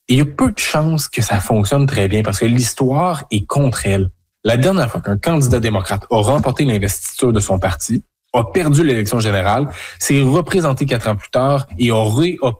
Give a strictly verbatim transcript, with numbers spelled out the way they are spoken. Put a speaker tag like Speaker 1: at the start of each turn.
Speaker 1: Et il y a peu de chances que ça fonctionne très bien parce que l'histoire est contre elle. La dernière fois qu'un candidat démocrate a remporté l'investiture de son parti, a perdu l'élection générale, s'est représenté quatre ans plus tard et a, ré, a